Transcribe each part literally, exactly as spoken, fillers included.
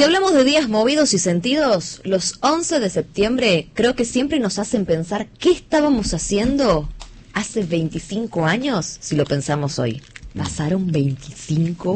Si hablamos de días movidos y sentidos, los once de septiembre creo que siempre nos hacen pensar qué estábamos haciendo hace veinticinco años, si lo pensamos hoy. Pasaron veinticinco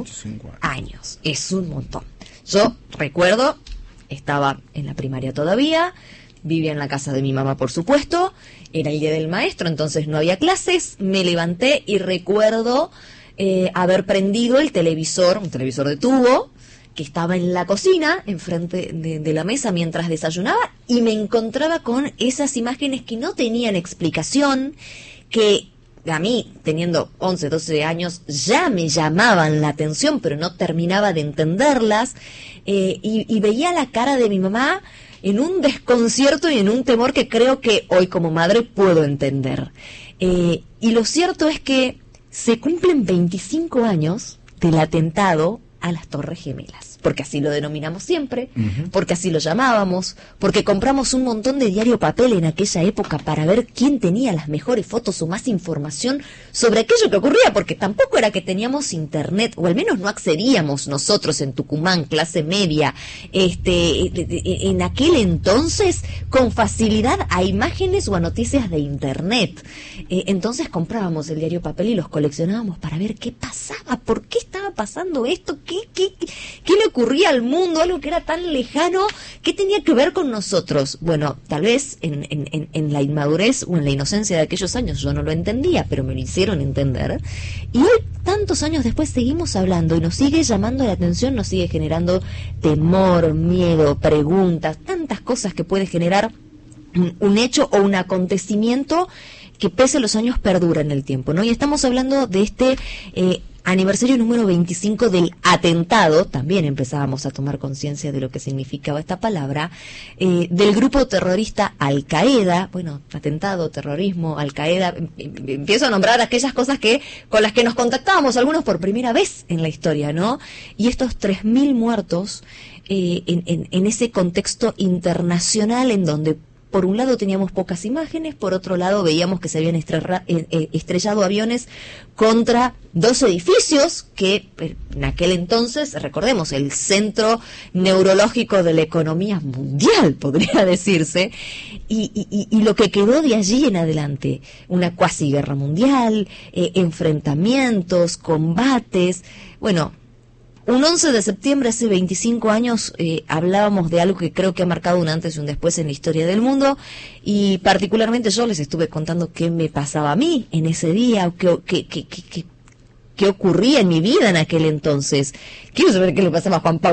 años, es un montón. Yo recuerdo, estaba en la primaria todavía, vivía en la casa de mi mamá, por supuesto, era el día del maestro, entonces no había clases, me levanté y recuerdo eh, haber prendido el televisor, un televisor de tubo, que estaba en la cocina, enfrente de, de la mesa mientras desayunaba, y me encontraba con esas imágenes que no tenían explicación, que a mí, teniendo once, doce años, ya me llamaban la atención, pero no terminaba de entenderlas, eh, y, y veía la cara de mi mamá en un desconcierto y en un temor que creo que hoy como madre puedo entender. Eh, y lo cierto es que se cumplen veinticinco años del atentado a las Torres Gemelas, porque así lo denominamos siempre, uh-huh. porque así lo llamábamos, porque compramos un montón de diario papel en aquella época para ver quién tenía las mejores fotos o más información sobre aquello que ocurría, porque tampoco era que teníamos internet, o al menos no accedíamos nosotros en Tucumán, clase media, este, en aquel entonces, con facilidad a imágenes o a noticias de internet. Eh, entonces comprábamos el diario papel y los coleccionábamos para ver qué pasaba, por qué estaba pasando esto, qué, qué, qué, qué le ocurría al mundo, algo que era tan lejano, ¿qué tenía que ver con nosotros? Bueno, tal vez en, en, en la inmadurez o en la inocencia de aquellos años yo no lo entendía, pero me lo hicieron entender. Y hoy, tantos años después, seguimos hablando y nos sigue llamando la atención, nos sigue generando temor, miedo, preguntas, tantas cosas que puede generar un, un hecho o un acontecimiento que pese a los años perdura en el tiempo, ¿no? Y estamos hablando de este eh, aniversario número veinticinco del atentado, también empezábamos a tomar conciencia de lo que significaba esta palabra, eh, del grupo terrorista Al-Qaeda, bueno, atentado, terrorismo, Al-Qaeda, empiezo a nombrar aquellas cosas que con las que nos contactábamos, algunos por primera vez en la historia, ¿no? Y estos tres mil muertos eh, en, en, en ese contexto internacional en donde por un lado teníamos pocas imágenes, por otro lado veíamos que se habían estrella, eh, estrellado aviones contra dos edificios que en aquel entonces, recordemos, el centro neurológico de la economía mundial, podría decirse, y, y, y lo que quedó de allí en adelante, una cuasi guerra mundial, eh, enfrentamientos, combates, bueno. Un once de septiembre, hace veinticinco años, eh, hablábamos de algo que creo que ha marcado un antes y un después en la historia del mundo, y particularmente yo les estuve contando qué me pasaba a mí en ese día, qué, qué, qué, qué, qué ocurría en mi vida en aquel entonces. Quiero saber qué le pasaba a Juan Pablo